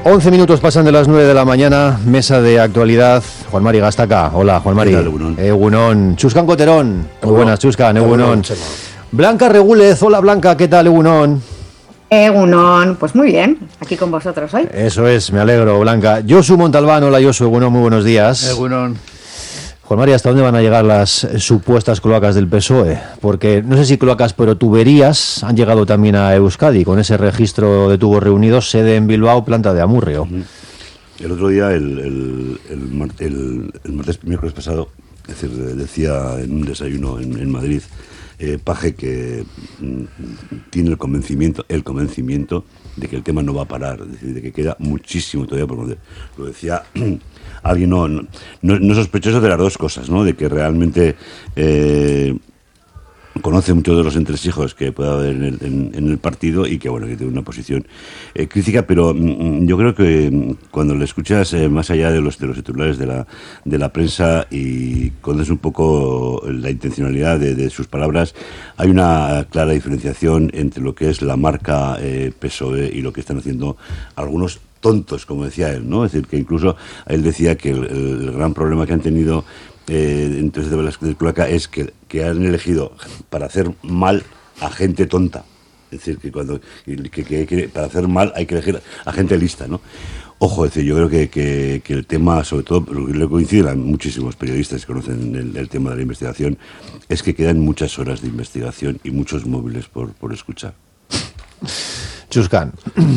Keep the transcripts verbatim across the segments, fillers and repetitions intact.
once minutos pasan de las nueve de la mañana, mesa de actualidad. Juan Mari Gastaca. Hola, Juan Mari. Egunon. Egunon. Chuscan Coterón. Muy Hola. buenas, Chuscan. Egunon. Egunon. Blanca Regúlez. Hola, Blanca. ¿Qué tal, Egunon? Egunon, pues muy bien, aquí con vosotros hoy. Eso es, me alegro, Blanca. Josu Montalbán. Hola, Josu. Egunon, muy buenos días. Egunon. Juan Mari, ¿hasta dónde van a llegar las supuestas cloacas del P S O E? Porque no sé si cloacas, pero tuberías han llegado también a Euskadi, con ese registro de tubos reunidos, sede en Bilbao, planta de Amurrio. El otro día, el, el, el, mar, el, el martes, miércoles pasado, es decir, decía en un desayuno en, en Madrid, eh, Paje, que mm, tiene el convencimiento, el convencimiento de que el tema no va a parar, es decir, de que queda muchísimo todavía por donde. Lo decía alguien no, no, no sospechoso de las dos cosas, ¿no? De que realmente eh, conoce muchos de los entresijos que puede haber en el, en, en el partido y que, bueno, que tiene una posición eh, crítica, pero mm, yo creo que mm, cuando le escuchas eh, más allá de los de los titulares de la de la prensa y conoces un poco la intencionalidad de, de sus palabras, hay una clara diferenciación entre lo que es la marca eh, P S O E y lo que están haciendo algunos tontos, como decía él, ¿no? Es decir, que incluso él decía que el, el gran problema que han tenido eh, entonces de las de cloaca es que, que han elegido para hacer mal a gente tonta. Es decir, que cuando que, que, que para hacer mal hay que elegir a gente lista, ¿no? Ojo, es decir, yo creo que, que, que el tema, sobre todo, lo que coinciden muchísimos periodistas que conocen el, el tema de la investigación, es que quedan muchas horas de investigación y muchos móviles por, por escuchar. Chuscan.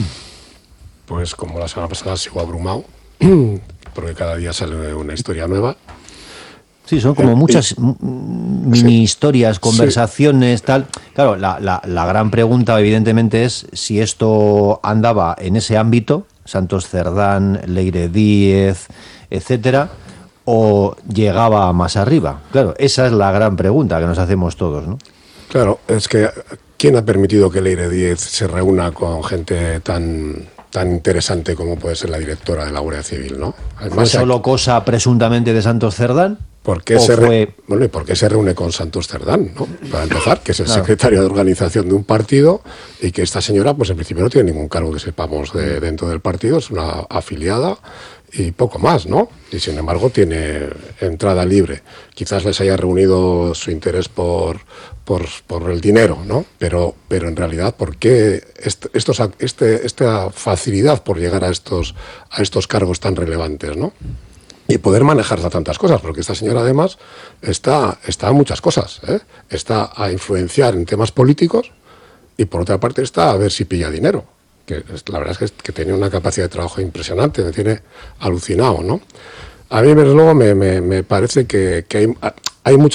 Pues como la semana pasada sigo abrumado, porque cada día sale una historia nueva. Sí, son como muchas mini sí. historias, conversaciones, sí. tal. Claro, la, la, la gran pregunta, evidentemente, es si esto andaba en ese ámbito, Santos Cerdán, Leire Díez, etcétera, o llegaba más arriba. Claro, esa es la gran pregunta que nos hacemos todos, ¿no? Claro, es que ¿quién ha permitido que Leire Díez se reúna con gente tan tan interesante como puede ser la directora de la Guardia Civil, ¿no? Además, ¿fue solo aquí, cosa presuntamente de Santos Cerdán? ¿Por qué, se re... fue... bueno, ¿y por qué se reúne con Santos Cerdán, ¿no? Para empezar, que es el claro. secretario de organización de un partido y que esta señora, pues en principio no tiene ningún cargo que sepamos de, dentro del partido, es una afiliada y poco más, ¿no? Y sin embargo tiene entrada libre. Quizás les haya reunido su interés por, por, por el dinero, ¿no? Pero, pero en realidad, ¿por qué est- estos, este, esta facilidad por llegar a estos, a estos cargos tan relevantes, ¿no? Y poder manejar tantas cosas, porque esta señora además está, está a muchas cosas, ¿eh? Está a influenciar en temas políticos y por otra parte está a ver si pilla dinero. Que la verdad es que, que tiene una capacidad de trabajo impresionante, me tiene alucinado, ¿no? A mí, desde luego, me, me, me parece que, que hay, hay muchas